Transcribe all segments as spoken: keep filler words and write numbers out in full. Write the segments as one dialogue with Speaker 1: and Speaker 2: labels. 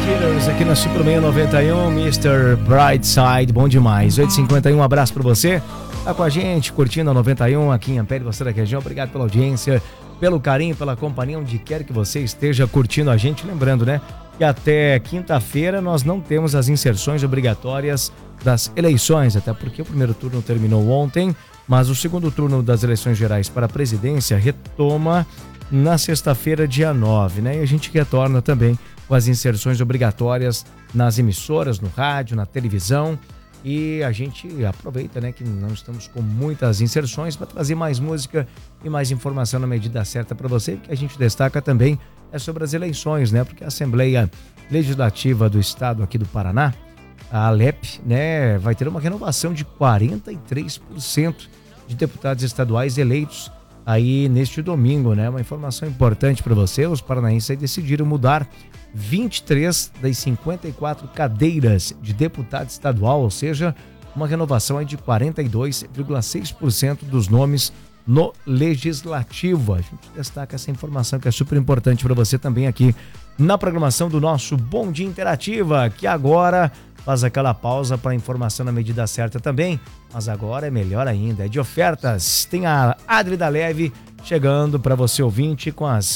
Speaker 1: Killers aqui na Super meia noventa e um, mister Brightside, bom demais. oito e cinquenta e um, um abraço pra você. Tá com a gente, curtindo a noventa e um aqui em Ampere, você da região. Obrigado pela audiência, pelo carinho, pela companhia, onde quer que você esteja curtindo a gente. Lembrando, né, que até quinta-feira nós não temos as inserções obrigatórias das eleições, até porque o primeiro turno terminou ontem, mas o segundo turno das eleições gerais para a presidência retoma na sexta-feira, dia nove, né? E a gente retorna também com as inserções obrigatórias nas emissoras, no rádio, na televisão. E a gente aproveita, né, que não estamos com muitas inserções para trazer mais música e mais informação na medida certa para você. Que a gente destaca também é sobre as eleições, né? Porque a Assembleia Legislativa do Estado aqui do Paraná, a Alep, né, vai ter uma renovação de quarenta e três por cento de deputados estaduais eleitos aí neste domingo, né? Uma informação importante para você: os paranaenses decidiram mudar vinte e três das cinquenta e quatro cadeiras de deputado estadual, ou seja, uma renovação aí de quarenta e dois vírgula seis por cento dos nomes no Legislativo. A gente destaca essa informação que é super importante para você também aqui na programação do nosso Bom Dia Interativa, que agora faz aquela pausa para informação na medida certa também, mas agora é melhor ainda, é de ofertas. Tem a Adri da Leve chegando para você ouvinte com as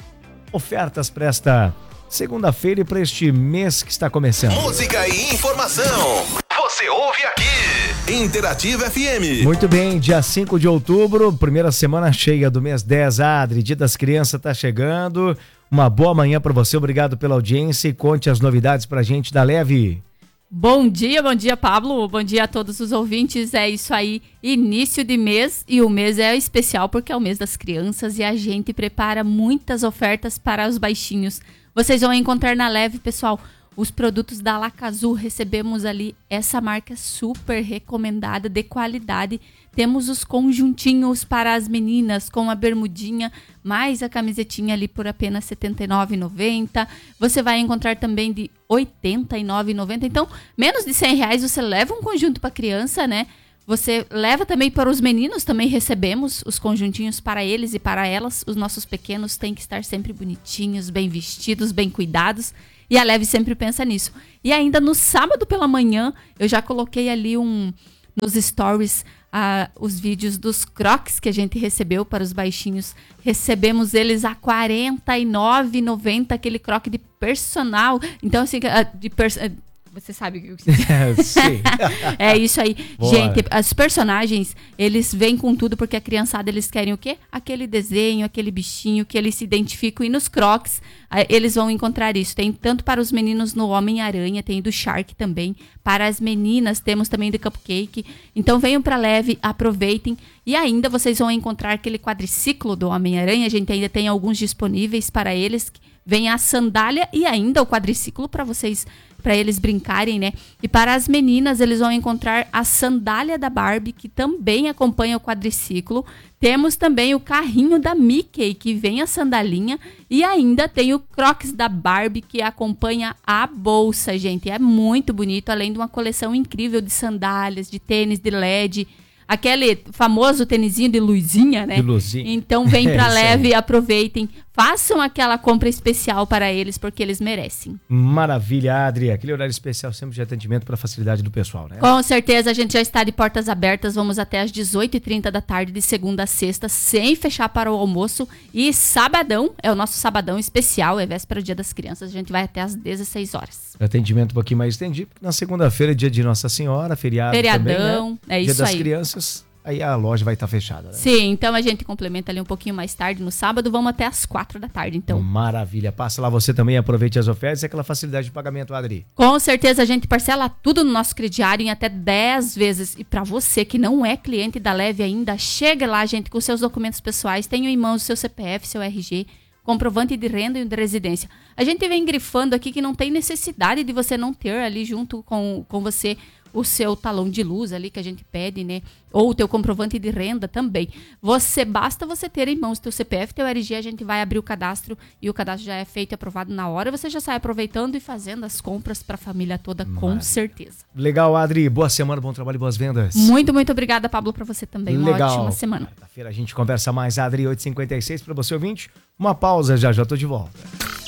Speaker 1: ofertas para esta segunda-feira e para este mês que está começando.
Speaker 2: Música e informação, você ouve aqui, Interativa F M.
Speaker 1: Muito bem, dia cinco de outubro, primeira semana cheia do mês dez, Adri, Dia das Crianças está chegando. Uma boa manhã para você, obrigado pela audiência e conte as novidades pra gente da Leve.
Speaker 3: Bom dia, bom dia, Pablo, bom dia a todos os ouvintes. É isso aí, início de mês, e o mês é especial porque é o mês das crianças e a gente prepara muitas ofertas para os baixinhos. Vocês vão encontrar na Leve, pessoal, os produtos da Lacazul. Recebemos ali essa marca super recomendada, de qualidade. Temos os conjuntinhos para as meninas com a bermudinha mais a camisetinha ali por apenas setenta e nove reais e noventa centavos. Você vai encontrar também de oitenta e nove reais e noventa centavos. Então, menos de cem reais você leva um conjunto para criança, né? Você leva também para os meninos, também recebemos os conjuntinhos para eles e para elas. Os nossos pequenos têm que estar sempre bonitinhos, bem vestidos, bem cuidados. E a Leve sempre pensa nisso. E ainda no sábado pela manhã, eu já coloquei ali um, nos stories uh, os vídeos dos Crocs que a gente recebeu para os baixinhos. Recebemos eles a quarenta e nove reais e noventa centavos, aquele croc de personal. Então, assim, uh, de personal... Você sabe o que eu quis dizer.
Speaker 1: Sim.
Speaker 3: É isso aí.
Speaker 1: Boa.
Speaker 3: Gente, os personagens, eles vêm com tudo porque a criançada, eles querem o quê? Aquele desenho, aquele bichinho que eles se identificam. E nos Crocs, eles vão encontrar isso. Tem tanto para os meninos no Homem-Aranha, tem do Shark também. Para as meninas, temos também do Cupcake. Então, venham para Leve, aproveitem. E ainda vocês vão encontrar aquele quadriciclo do Homem-Aranha. A gente ainda tem alguns disponíveis para eles. Vem a sandália e ainda o quadriciclo para vocês, para eles brincarem, né? E para as meninas, eles vão encontrar a sandália da Barbie, que também acompanha o quadriciclo. Temos também o carrinho da Mickey, que vem a sandalinha. E ainda tem o Crocs da Barbie, que acompanha a bolsa, gente. É muito bonito, além de uma coleção incrível de sandálias, de tênis de L E D. Aquele famoso tênisinho de luzinha, né?
Speaker 1: De luzinha.
Speaker 3: Então vem pra
Speaker 1: É,
Speaker 3: Leve, aproveitem, façam aquela compra especial para eles, porque eles merecem.
Speaker 1: Maravilha, Adri. Aquele horário especial sempre de atendimento para facilidade do pessoal, né?
Speaker 3: Com certeza, a gente já está de portas abertas, vamos até às dezoito e trinta da tarde, de segunda a sexta, sem fechar para o almoço. E sabadão, é o nosso sabadão especial, é véspera do Dia das Crianças, a gente vai até às dezesseis horas.
Speaker 1: Atendimento um pouquinho mais estendido, porque na segunda-feira é dia de Nossa Senhora, feriado
Speaker 3: Feriadão,
Speaker 1: também, né?
Speaker 3: é isso aí.
Speaker 1: Dia das Crianças, aí a loja vai estar fechada, né?
Speaker 3: Sim, então a gente complementa ali um pouquinho mais tarde no sábado, vamos até às quatro da tarde, então.
Speaker 1: Maravilha, passa lá você também, aproveite as ofertas e aquela facilidade de pagamento, Adri.
Speaker 3: Com certeza a gente parcela tudo no nosso crediário em até dez vezes. E para você que não é cliente da Leve ainda, chega lá, gente, com seus documentos pessoais, tenha em mãos o seu C P F, seu R G, comprovante de renda e de residência. A gente vem grifando aqui que não tem necessidade de você não ter ali junto com, com você o seu talão de luz ali que a gente pede, né? Ou o teu comprovante de renda também. Você, basta você ter em mãos teu C P F, teu R G, a gente vai abrir o cadastro e o cadastro já é feito e aprovado na hora. Você já sai aproveitando e fazendo as compras para a família toda, com
Speaker 1: Maravilha.
Speaker 3: certeza.
Speaker 1: Legal, Adri. Boa semana, bom trabalho e boas vendas.
Speaker 3: Muito, muito obrigada, Pablo, para você também. Uma
Speaker 1: Legal.
Speaker 3: ótima semana.
Speaker 1: Quarta-feira a gente conversa mais, Adri, oito e cinquenta e seis para você ouvinte. Uma pausa, já já tô de volta.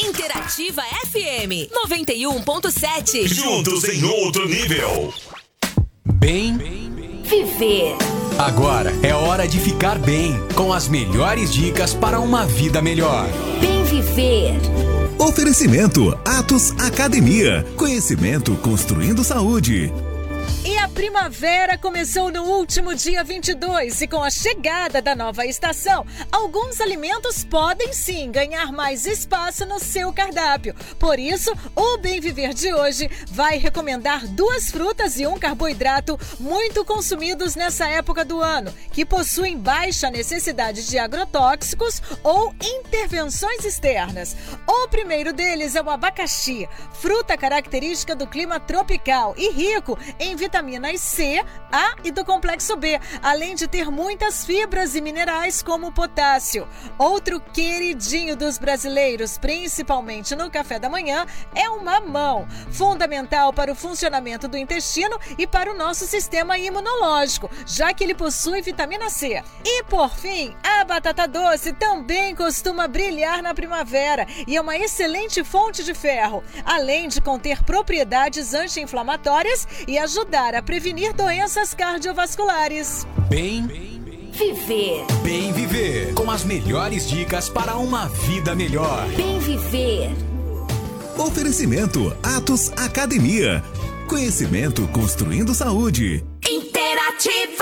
Speaker 4: Interativa F M noventa e um ponto sete.
Speaker 2: Juntos em outro nível.
Speaker 5: Bem
Speaker 4: Viver.
Speaker 5: Agora é hora de ficar bem, com as melhores dicas para uma vida melhor.
Speaker 4: Bem Viver.
Speaker 2: Oferecimento Atos Academia. Conhecimento construindo saúde.
Speaker 6: E a primavera começou no último dia vinte e dois e com a chegada da nova estação, alguns alimentos podem sim ganhar mais espaço no seu cardápio. Por isso, o Bem Viver de hoje vai recomendar duas frutas e um carboidrato muito consumidos nessa época do ano, que possuem baixa necessidade de agrotóxicos ou intervenções externas. O primeiro deles é o abacaxi, fruta característica do clima tropical e rico em vitaminas vitaminas C, A e do complexo B, além de ter muitas fibras e minerais como potássio. Outro queridinho dos brasileiros, principalmente no café da manhã, é o mamão, fundamental para o funcionamento do intestino e para o nosso sistema imunológico, já que ele possui vitamina C. E por fim, a batata doce também costuma brilhar na primavera e é uma excelente fonte de ferro, além de conter propriedades anti-inflamatórias e ajudar a prevenir doenças cardiovasculares.
Speaker 5: Bem
Speaker 4: Viver.
Speaker 5: Bem Viver, com as melhores dicas para uma vida melhor.
Speaker 4: Bem Viver.
Speaker 2: Oferecimento Atos Academia. Conhecimento construindo saúde.
Speaker 4: Interativa.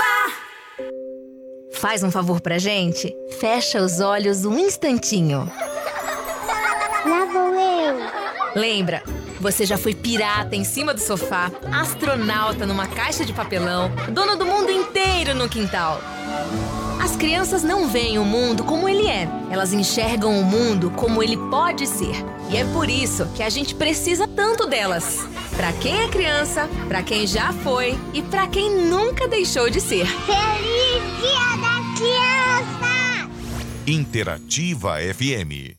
Speaker 4: Faz um favor pra gente? Fecha os olhos um instantinho.
Speaker 7: Lá vou eu.
Speaker 4: Lembra? Você já foi pirata em cima do sofá, astronauta numa caixa de papelão, dono do mundo inteiro no quintal. As crianças não veem o mundo como ele é, elas enxergam o mundo como ele pode ser. E é por isso que a gente precisa tanto delas. Pra quem é criança, pra quem já foi e pra quem nunca deixou de ser.
Speaker 7: Feliz Dia da Criança!
Speaker 2: Interativa F M.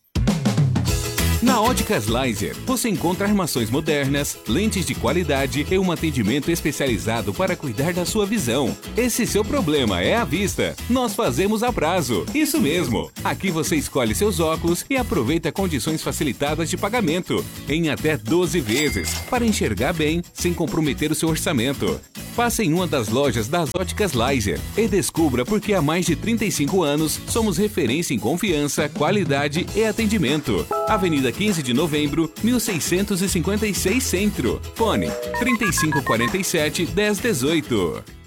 Speaker 8: Na Óticas Laser, você encontra armações modernas, lentes de qualidade e um atendimento especializado para cuidar da sua visão. Esse seu problema é a vista. Nós fazemos a prazo. Isso mesmo. Aqui você escolhe seus óculos e aproveita condições facilitadas de pagamento, em até doze vezes, para enxergar bem, sem comprometer o seu orçamento. Passe em uma das lojas das Óticas Laser e descubra por que há mais de trinta e cinco anos somos referência em confiança, qualidade e atendimento. Avenida quinze de novembro, mil seiscentos e cinquenta e seis Centro. Fone trinta e cinco quarenta e sete, dez dezoito.